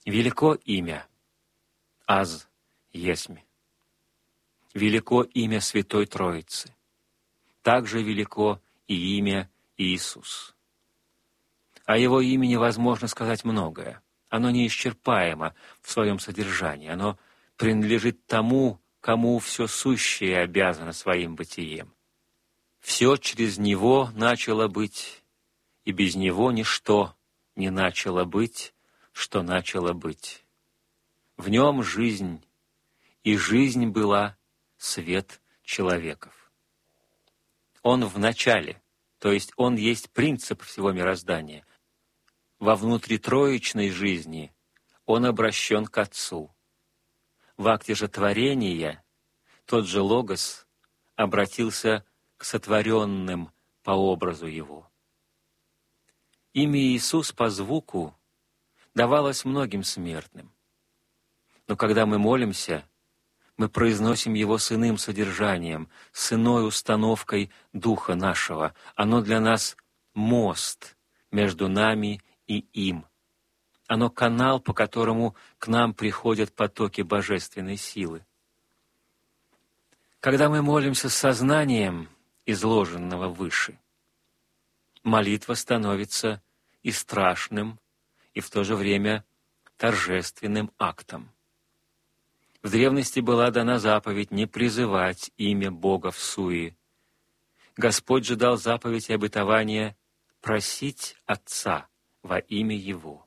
Велико имя Аз есмь. Велико имя Святой Троицы. Также велико и имя Иисус. О Его имени возможно сказать многое. Оно неисчерпаемо в своем содержании. Оно принадлежит тому, кому все сущее обязано своим бытием. Все через Него начало быть, и без Него ничто не начало быть, что начало быть. В Нем жизнь, и жизнь была свет человеков. Он в начале, то есть Он есть принцип всего мироздания. Во внутритроичной жизни Он обращен к Отцу. В акте же творения тот же Логос обратился к сотворенным по образу Его. Имя Иисус по звуку давалось многим смертным. Но когда мы молимся, мы произносим его с иным содержанием, с иной установкой Духа нашего. Оно для нас мост между нами и им. Оно канал, по которому к нам приходят потоки божественной силы. Когда мы молимся с сознанием изложенного выше, молитва становится и страшным, и в то же время торжественным актом. В древности была дана заповедь не призывать имя Бога всуе. Господь же дал заповедь и обетование просить Отца во имя Его.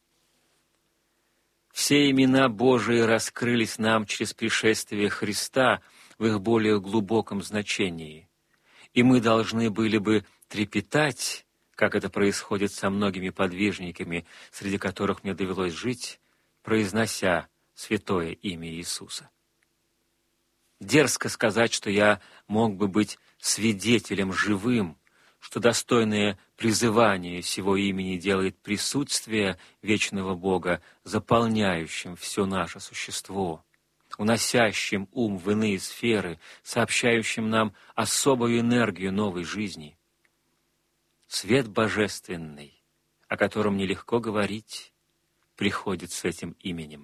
Все имена Божии раскрылись нам через пришествие Христа в их более глубоком значении, и мы должны были бы трепетать, как это происходит со многими подвижниками, среди которых мне довелось жить, произнося святое имя Иисуса. Дерзко сказать, что я мог бы быть свидетелем живым, что достойное призывание сего имени делает присутствие вечного Бога, заполняющим все наше существо, уносящим ум в иные сферы, сообщающим нам особую энергию новой жизни. Свет божественный, о котором нелегко говорить, приходит с этим именем.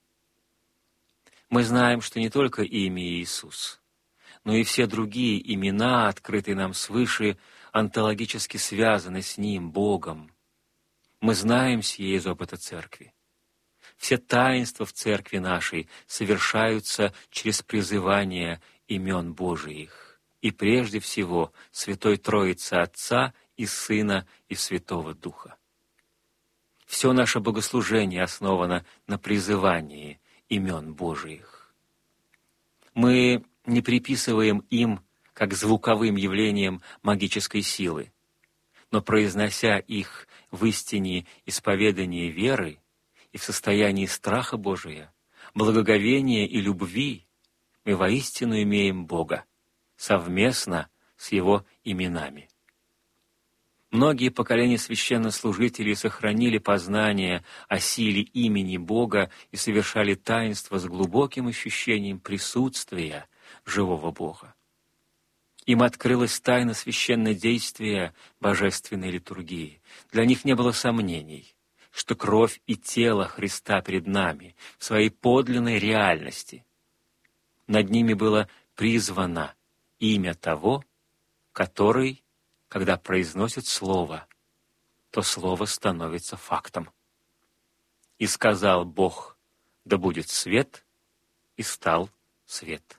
Мы знаем, что не только имя Иисус, но и все другие имена, открытые нам свыше, онтологически связаны с Ним, Богом. Мы знаем сие из опыта Церкви. Все таинства в Церкви нашей совершаются через призывание имен Божиих, и прежде всего Святой Троицы Отца и Сына и Святого Духа. Все наше богослужение основано на призывании имен Божиих. Мы не приписываем им, как звуковым явлениям, магической силы, но, произнося их в истине исповедания веры и в состоянии страха Божия, благоговения и любви, мы воистину имеем Бога совместно с Его именами. Многие поколения священнослужителей сохранили познание о силе имени Бога и совершали таинства с глубоким ощущением присутствия живого Бога. Им открылась тайна священнодействия божественной литургии. Для них не было сомнений, что кровь и тело Христа перед нами в своей подлинной реальности. Над ними было призвано имя того, который, когда произносит слово, то слово становится фактом. «И сказал Бог, да будет свет, и стал свет».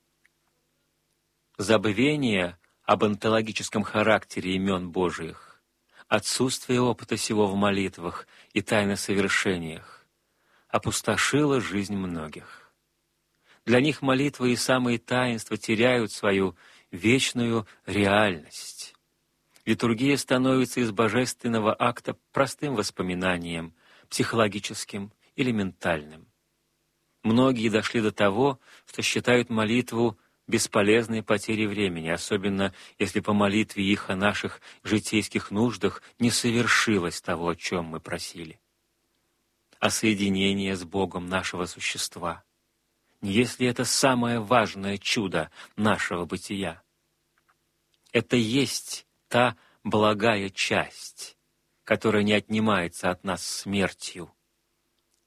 Забвение об онтологическом характере имен Божиих, отсутствие опыта сего в молитвах и тайносовершениях опустошило жизнь многих. Для них молитвы и самые таинства теряют свою вечную реальность. Литургия становится из божественного акта простым воспоминанием, психологическим или ментальным. Многие дошли до того, что считают молитву бесполезной потерей времени, особенно если по молитве их о наших житейских нуждах не совершилось того, о чем мы просили. А соединение с Богом нашего существа, не если это самое важное чудо нашего бытия. Это есть та благая часть, которая не отнимается от нас смертью.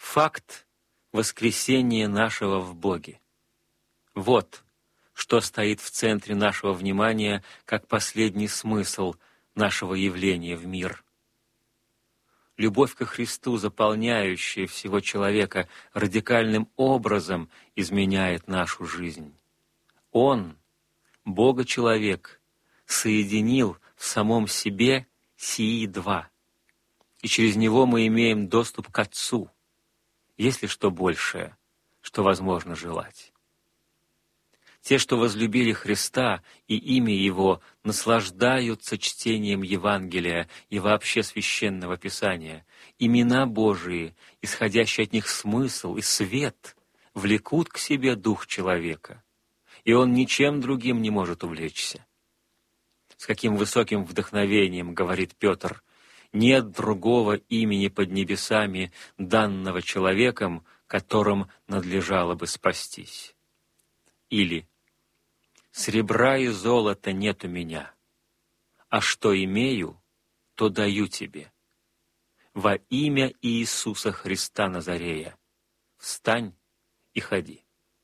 факт воскресения нашего в Боге. Вот что стоит в центре нашего внимания как последний смысл нашего явления в мир. Любовь ко Христу, заполняющая всего человека, радикальным образом изменяет нашу жизнь. Он, Бога-человек, соединил в самом себе сии два, и через него мы имеем доступ к Отцу, если что большее, что возможно желать. Те, что возлюбили Христа и имя Его, наслаждаются чтением Евангелия и вообще Священного Писания. Имена Божии, исходящий от них смысл и свет, влекут к себе дух человека, и он ничем другим не может увлечься. С каким высоким вдохновением, говорит Петр, нет другого имени под небесами, данного человеком, которым надлежало бы спастись. Или «Сребра и золота нет у меня, а что имею, то даю тебе. Во имя Иисуса Христа Назарея встань и ходи».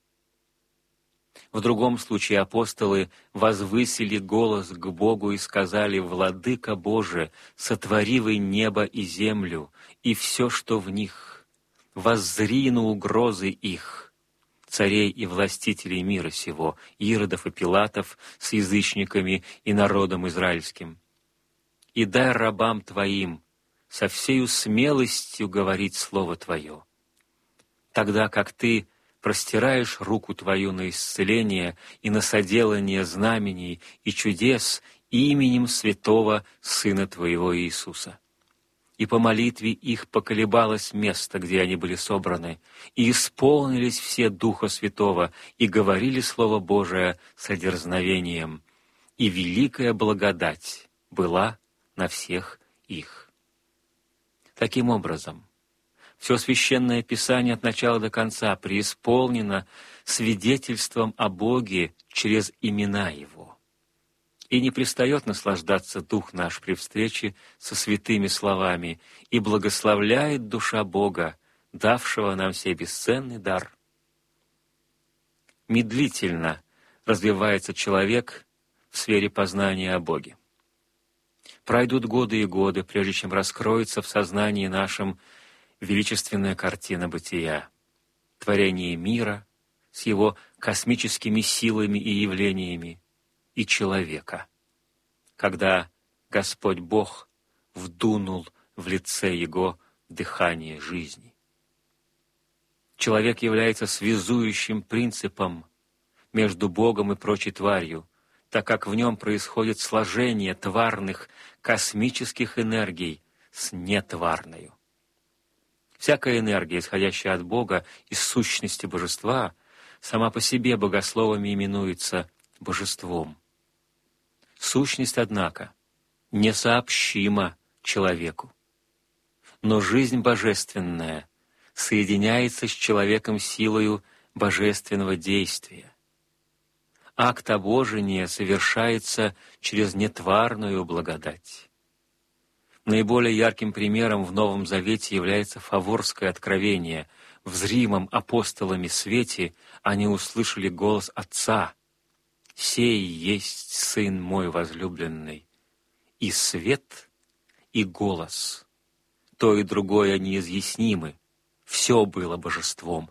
В другом случае апостолы возвысили голос к Богу и сказали: «Владыка Боже, сотворивый небо и землю, и все, что в них, воззри на угрозы их, царей и властителей мира сего, Иродов и Пилатов с язычниками и народом израильским. И дай рабам Твоим со всею смелостью говорить Слово Твое, тогда как Ты простираешь руку Твою на исцеление и на соделание знамений и чудес именем святого Сына Твоего Иисуса». И по молитве их поколебалось место, где они были собраны, и исполнились все Духа Святого, и говорили Слово Божие с дерзновением, и великая благодать была на всех их. Таким образом, все Священное Писание от начала до конца преисполнено свидетельством о Боге через имена Его. И не пристает наслаждаться Дух наш при встрече со святыми словами, и благословляет душа Бога, давшего нам сей бесценный дар. Медлительно развивается человек в сфере познания о Боге. Пройдут годы и годы, прежде чем раскроется в сознании нашем величественная картина бытия, творение мира с его космическими силами и явлениями, и человека, когда Господь Бог вдунул в лице Его дыхание жизни. Человек является связующим принципом между Богом и прочей тварью, так как в нем происходит сложение тварных космических энергий с нетварною. Всякая энергия, исходящая от Бога из сущности божества, сама по себе богословами именуется божеством. Сущность, однако, несообщима человеку. Но жизнь божественная соединяется с человеком силою божественного действия. Акт обожения совершается через нетварную благодать. Наиболее ярким примером в Новом Завете является Фаворское откровение. В зримом апостолами свете они услышали голос Отца: «Сей есть Сын мой возлюбленный». И свет, и голос, то и другое неизъяснимы, все было божеством.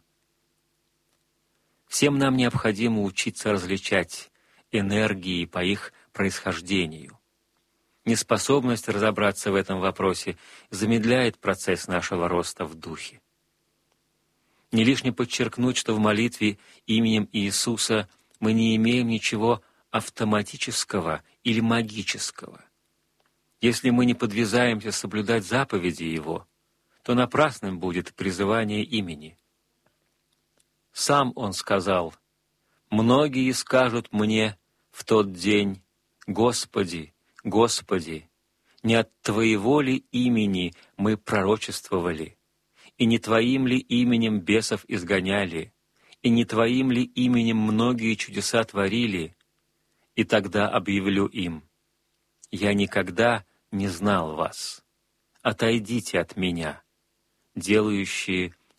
Всем нам необходимо учиться различать энергии по их происхождению. Неспособность разобраться в этом вопросе замедляет процесс нашего роста в духе. Не лишне подчеркнуть, что в молитве именем Иисуса мы не имеем ничего автоматического или магического. Если мы не подвязаемся соблюдать заповеди Его, то напрасным будет призывание имени. Сам Он сказал: «Многие скажут мне в тот день: Господи, Господи, не от Твоего ли имени мы пророчествовали, и не Твоим ли именем бесов изгоняли, и не Твоим ли именем многие чудеса творили?» И тогда объявлю им: «Я никогда не знал вас. Отойдите от меня, делающие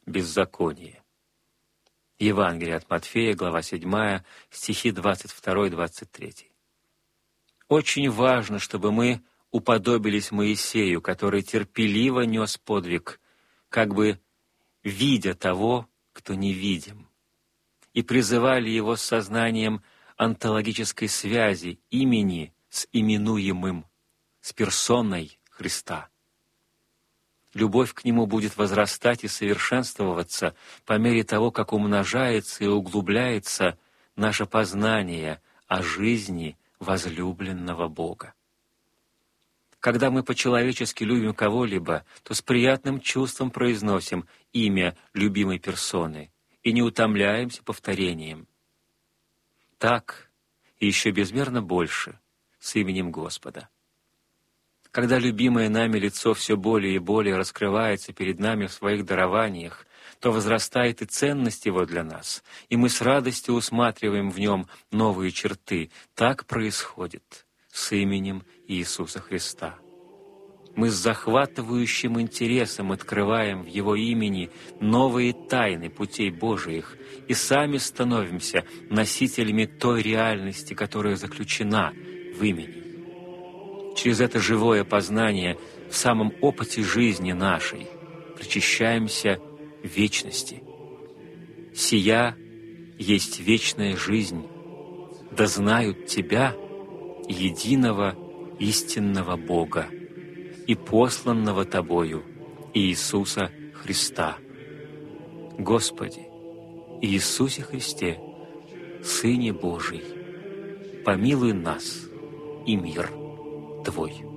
беззаконие». Евангелие от Матфея, глава 7, стихи 22-23. Очень важно, чтобы мы уподобились Моисею, который терпеливо нес подвиг, как бы видя того, кто невидим, и призывали его с сознанием онтологической связи имени с именуемым, с персоной Христа. Любовь к Нему будет возрастать и совершенствоваться по мере того, как умножается и углубляется наше познание о жизни возлюбленного Бога. Когда мы по-человечески любим кого-либо, то с приятным чувством произносим имя любимой персоны и не утомляемся повторением. Так и еще безмерно больше с именем Господа. Когда любимое нами лицо все более и более раскрывается перед нами в своих дарованиях, то возрастает и ценность его для нас, и мы с радостью усматриваем в нем новые черты. Так происходит с именем Иисуса Христа. Мы с захватывающим интересом открываем в Его имени новые тайны путей Божиих и сами становимся носителями той реальности, которая заключена в имени. Через это живое познание в самом опыте жизни нашей причащаемся вечности. «Сия есть вечная жизнь, да знают Тебя, единого истинного Бога, и посланного Тобою, Иисуса Христа». Господи, Иисусе Христе, Сыне Божий, помилуй нас и мир Твой.